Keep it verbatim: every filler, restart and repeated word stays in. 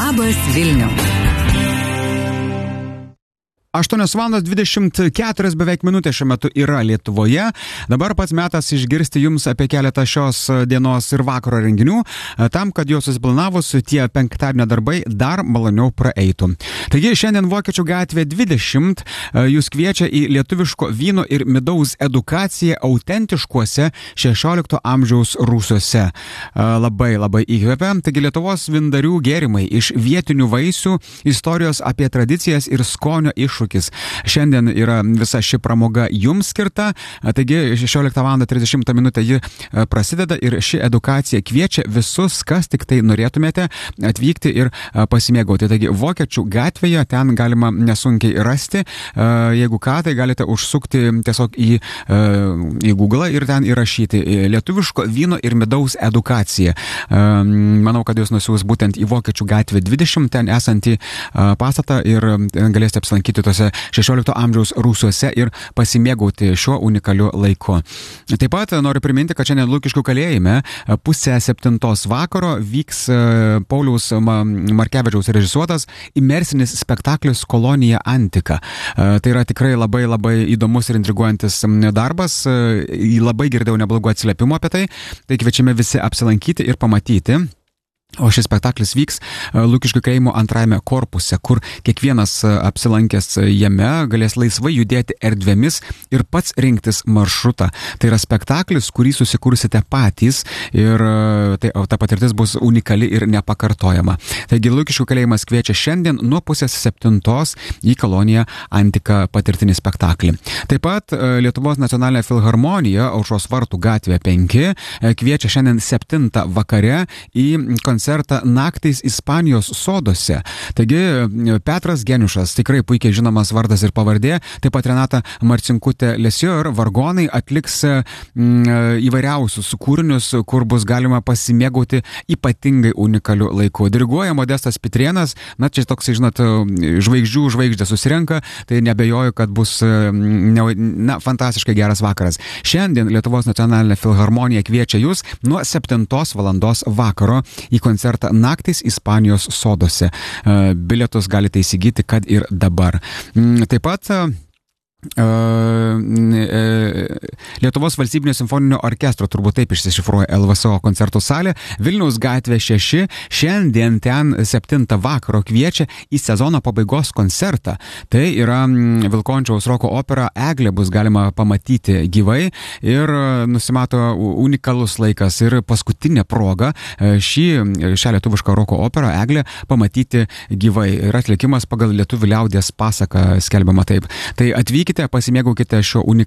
Labas Vilniau. aštuonios valandos dvidešimt keturios beveik minutės šiuo metu yra Lietuvoje. Dabar pats metas išgirsti jums apie keletą šios dienos ir vakaro renginių, tam, kad juos susiplanavus tie penktadienio darbai dar maloniau praeitų. Taigi šiandien Vokiečių gatvė dvidešimt jūs kviečia į lietuviško vyno ir midaus edukaciją autentiškuose šešiolikto amžiaus rūsiuose. Labai labai įkvepia. Taigi Lietuvos vyndarių gėrimai iš vietinių vaisių, istorijos apie tradicijas ir skonio iššūkius. Šiandien yra visa ši pramoga jums skirta, taigi šešioliktą valandą trisdešimt minučių ji prasideda ir ši edukacija kviečia visus, kas tik tai norėtumėte atvykti ir pasimėgauti. Taigi Vokiečių gatvėje ten galima nesunkiai rasti, jeigu ką, tai galite užsukti tiesiog į, į Google ir ten įrašyti lietuviško vyno ir midaus edukacija. Manau, kad jūs nusiūs būtent į Vokiečių gatvę dvidešimt, ten esantį pastatą ir galėsite apsilankyti tos šešiolikto amžiaus rūsiuose ir pasimėgauti šiuo unikaliu laiku. Taip pat noriu priminti, kad šiandien Lukiškių kalėjime pusę septintos vakaro vyks Pauliaus Markevičiaus režisuotas imersinis spektaklis Kolonija Antika. Tai yra tikrai labai labai įdomus ir intriguojantis darbas. Labai girdėjau neblogų atsiliepimų apie tai, tai kviečiame visi apsilankyti ir pamatyti. O šis spektaklis vyks Lukiškių kalėjimo antrajame korpuse, kur kiekvienas apsilankęs jame galės laisvai judėti erdvėmis ir pats rinktis maršrutą. Tai yra spektaklis, kurį susikursite patys ir tai, ta patirtis bus unikali ir nepakartojama. Taigi Lukiškių kalėjimas kviečia šiandien nuo pusės septintos į Koloniją Antiką patirtinį spektaklį. Taip pat Lietuvos nacionalinė filharmonija Aušros vartų gatvė penki kviečia šiandien septintą vakare į koncertą koncertą Naktys Ispanijos soduose. Taigi Petras Geniušas, tikrai puikiai žinomas vardas ir pavardė, taip pat Renata Marcinkutė Lesieur, vargonai atliks mm, įvairiausius kūrinius, kur bus galima pasimėgauti ypatingai unikaliu laiku. Diriguoja Modestas Pitrėnas, na čia toks, žinot, žvaigždžių žvaigždė susirenka, tai nebejoju, kad bus ne, na, fantastiškai geras vakaras. Šiandien Lietuvos nacionalinė filharmonija kviečia jūs nuo septintos valandos vakaro į koncertą Naktys Ispanijos soduose. Bilietus galite įsigyti, kad ir dabar. Taip pat Lietuvos valstybinio simfoninio orkestro, turbūt taip išsišifruoja L V S O koncertų salė, Vilniaus gatvė šeši, šiandien ten septintą vakaro kviečia į sezono pabaigos koncertą. Tai yra Vilkončiaus roko opera Eglė, bus galima pamatyti gyvai ir nusimato unikalus laikas ir paskutinė proga šį, šią lietuvišką roko operą Eglė pamatyti gyvai. Ir atlikimas pagal lietuvių liaudies pasaką skelbiama taip. Tai atvykite, pasimėgaukite šio unikaliu